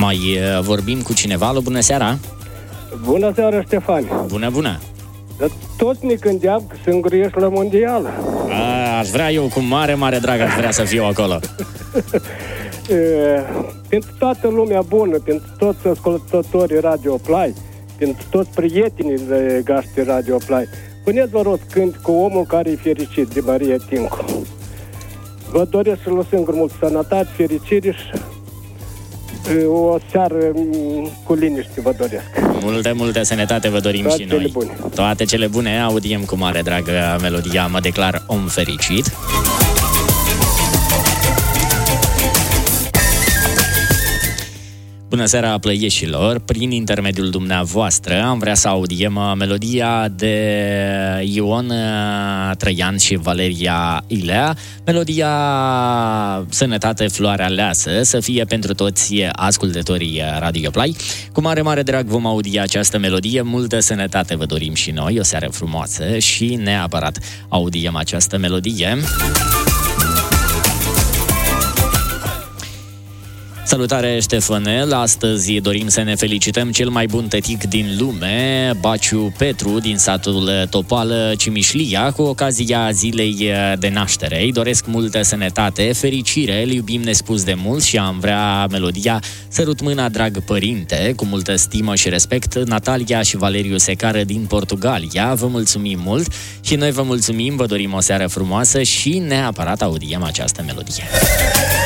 Mai vorbim cu cineva. Alo, bună seara! Bună seara, Ștefan! Bună! Dar toți ne gândeam că singur ești la mondială. Aș vrea eu, cu mare drag, aș vrea să fiu acolo. Pentru toată lumea bună, pentru toți ascultătorii Radio Play, pentru toți prietenii de gaștii Radio Play, puneți-vă rost cânt cu omul care e fericit, de Maria Tincu. Vă doresc și la singur mult sănătate, fericire și o seară cu liniște vă doresc. Multă sănătate vă dorim toate și noi. Bune. Toate cele bune. Audiem cu mare drag melodia Mă declar om fericit. Bună seara, plăieșilor! Prin intermediul dumneavoastră am vrea să audiem melodia de Ion Trăian și Valeria Ilea, melodia Sănătate, floarea aleasă, să fie pentru toți ascultătorii Radio Play. Cu mare drag vom audia această melodie, multă sănătate vă dorim și noi, o seară frumoasă și neapărat audiem această melodie. Salutare, Ștefanel! Astăzi dorim să ne felicităm cel mai bun tătic din lume, Baciu Petru, din satul Topală, Cimișlia, cu ocazia zilei de naștere. Îi doresc multă sănătate, fericire, îl iubim nespus de mult și am vrea melodia Sărut mâna, drag părinte, cu multă stimă și respect, Natalia și Valeriu Secară din Portugalia. Vă mulțumim mult și noi vă mulțumim, vă dorim o seară frumoasă și neapărat audiem această melodie.